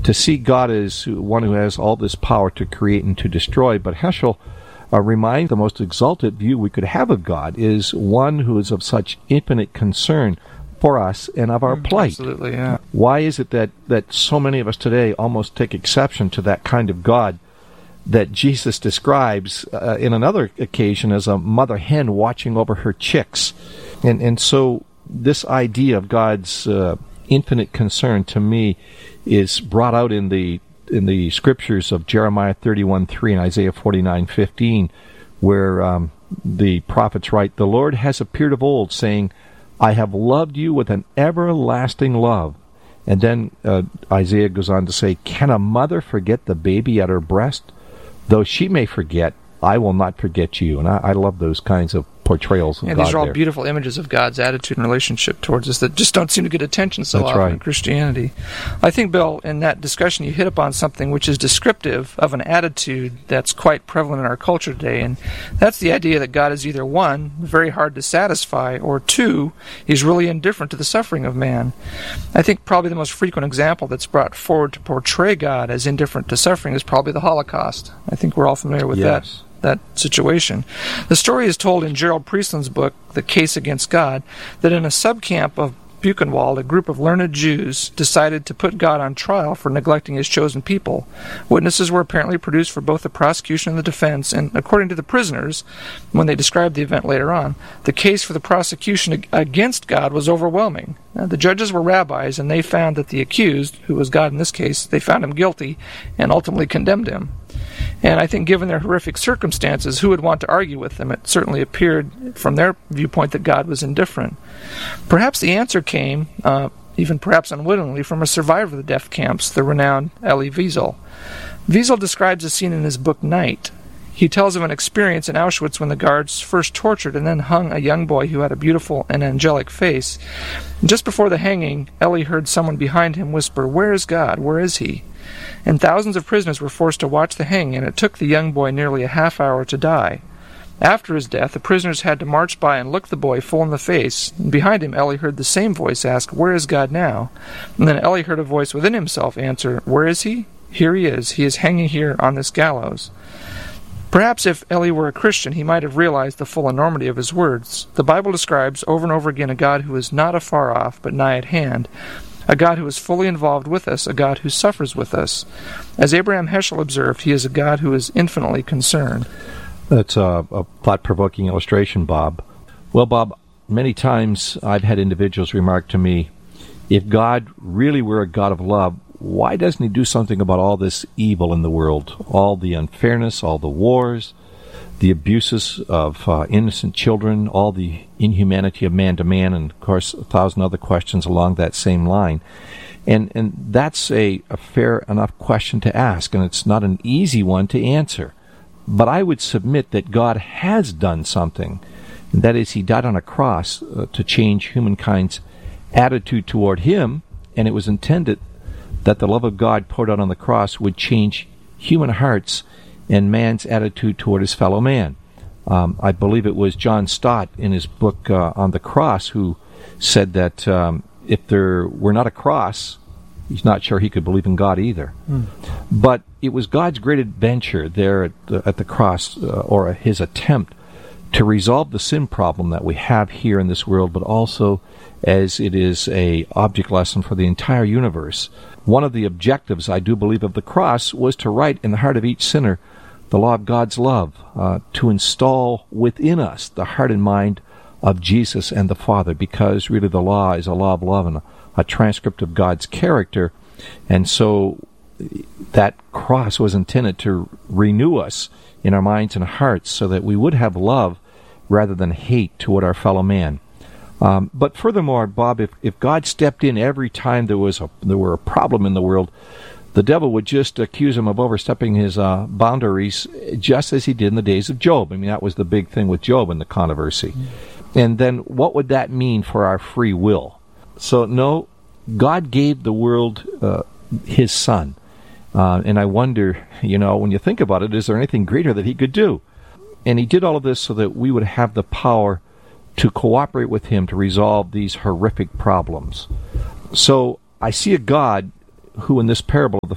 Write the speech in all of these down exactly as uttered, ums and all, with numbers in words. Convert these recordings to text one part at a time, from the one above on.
to see God as one who has all this power to create and to destroy. But Heschel uh, reminds the most exalted view we could have of God is one who is of such infinite concern for us and of our Mm, plight. Absolutely, yeah. Why is it that, that so many of us today almost take exception to that kind of God that Jesus describes uh, in another occasion as a mother hen watching over her chicks? And and so this idea of God's uh, infinite concern to me is brought out in the in the scriptures of Jeremiah thirty-one three and Isaiah forty-nine fifteen, where um, the prophets write, "The Lord has appeared of old, saying, I have loved you with an everlasting love." And then uh, Isaiah goes on to say, "Can a mother forget the baby at her breast? Though she may forget, I will not forget you." And I, I love those kinds of portrayals of Yeah, God these are all there. beautiful images of God's attitude and relationship towards us that just don't seem to get attention so That's often right. in Christianity. I think, Bill, in that discussion you hit upon something which is descriptive of an attitude that's quite prevalent in our culture today, and that's the idea that God is either, one, very hard to satisfy, or two, he's really indifferent to the suffering of man. I think probably the most frequent example that's brought forward to portray God as indifferent to suffering is probably the Holocaust. I think we're all familiar with that. Yes. that situation. The story is told in Gerald Priestland's book, The Case Against God, that in a subcamp of Buchenwald, a group of learned Jews decided to put God on trial for neglecting his chosen people. Witnesses were apparently produced for both the prosecution and the defense, and according to the prisoners, when they described the event later on, the case for the prosecution against God was overwhelming. Now, the judges were rabbis, and they found that the accused, who was God in this case, they found him guilty and ultimately condemned him. And I think given their horrific circumstances, who would want to argue with them? It certainly appeared from their viewpoint that God was indifferent. Perhaps the answer came, uh, even perhaps unwittingly, from a survivor of the death camps, the renowned Elie Wiesel. Wiesel describes a scene in his book Night. He tells of an experience in Auschwitz when the guards first tortured and then hung a young boy who had a beautiful and angelic face. And just before the hanging, Elie heard someone behind him whisper, "Where is God? Where is he?" And thousands of prisoners were forced to watch the hanging, and it took the young boy nearly a half hour to die. After his death, the prisoners had to march by and look the boy full in the face. And behind him, Elie heard the same voice ask, "Where is God now?" And then Elie heard a voice within himself answer, "Where is he? Here he is. He is hanging here on this gallows." Perhaps if Elie were a Christian, he might have realized the full enormity of his words. The Bible describes over and over again a God who is not afar off, but nigh at hand, a God who is fully involved with us, a God who suffers with us. As Abraham Heschel observed, he is a God who is infinitely concerned. That's a, a thought-provoking illustration, Bob. Well, Bob, many times I've had individuals remark to me, if God really were a God of love, why doesn't he do something about all this evil in the world, all the unfairness, all the wars, the abuses of uh, innocent children, all the inhumanity of man to man, and, of course, a thousand other questions along that same line. And and that's a, a fair enough question to ask, and it's not an easy one to answer. But I would submit that God has done something. And that is, he died on a cross uh, to change humankind's attitude toward him, and it was intended that the love of God poured out on the cross would change human hearts and man's attitude toward his fellow man. Um, I believe it was John Stott in his book uh, On the Cross who said that um, if there were not a cross, he's not sure he could believe in God either. Mm. But it was God's great adventure there at the, at the cross, uh, or his attempt to resolve the sin problem that we have here in this world, but also as it is a object lesson for the entire universe. One of the objectives, I do believe, of the cross was to write in the heart of each sinner the law of God's love, uh, to install within us the heart and mind of Jesus and the Father, because really the law is a law of love and a, a transcript of God's character. And so that cross was intended to renew us in our minds and hearts so that we would have love rather than hate toward our fellow man. Um, but furthermore, Bob, if, if God stepped in every time there was a, there were a problem in the world, the devil would just accuse him of overstepping his uh, boundaries, just as he did in the days of Job. I mean, that was the big thing with Job and the controversy. Mm-hmm. And then what would that mean for our free will? So, no, God gave the world uh, his Son. Uh, and I wonder, you know, when you think about it, is there anything greater that he could do? And he did all of this so that we would have the power to cooperate with him to resolve these horrific problems. So I see a God who in this parable of the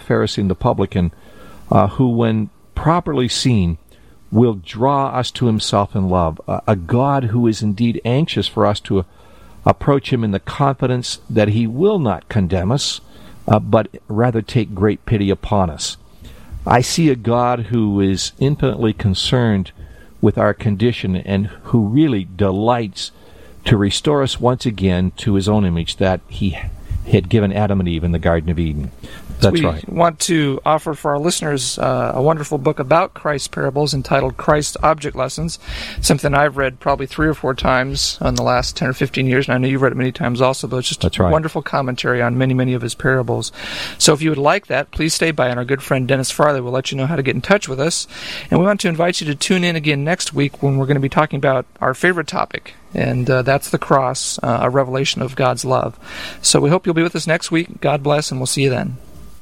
Pharisee and the publican, uh, who, when properly seen, will draw us to himself in love. Uh, a God who is indeed anxious for us to uh, approach him in the confidence that he will not condemn us, uh, but rather take great pity upon us. I see a God who is infinitely concerned with our condition and who really delights to restore us once again to his own image that he had given Adam and Eve in the Garden of Eden. That's we right. We want to offer for our listeners uh, a wonderful book about Christ's parables entitled Christ Object Lessons, something I've read probably three or four times in the last ten or fifteen years, and I know you've read it many times also, but it's just That's a right. wonderful commentary on many, many of his parables. So if you would like that, please stay by, and our good friend Dennis Farley will let you know how to get in touch with us. And we want to invite you to tune in again next week when we're going to be talking about our favorite topic, and uh, that's the cross, uh, a revelation of God's love. So we hope you'll be with us next week. God bless, and we'll see you then.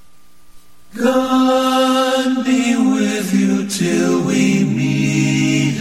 God be with you till we meet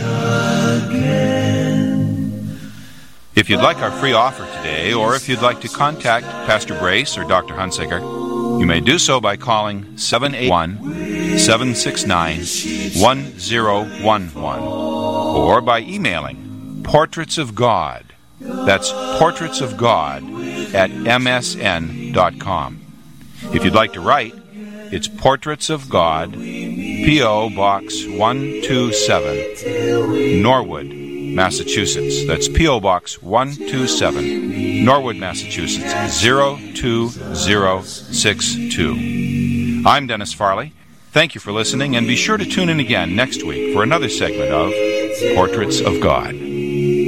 again. If you'd like our free offer today, or if you'd like to contact Pastor Brace or Doctor Hunsaker, you may do so by calling seven eight one, seven six nine, one zero one one or by emailing Portraits of God. That's Portraits of God at m s n dot com. If you'd like to write, it's Portraits of God, P O. Box one two seven, Norwood, Massachusetts. That's P O. Box one two seven, Norwood, Massachusetts, zero two zero six two. I'm Dennis Farley. Thank you for listening, and be sure to tune in again next week for another segment of Portraits of God.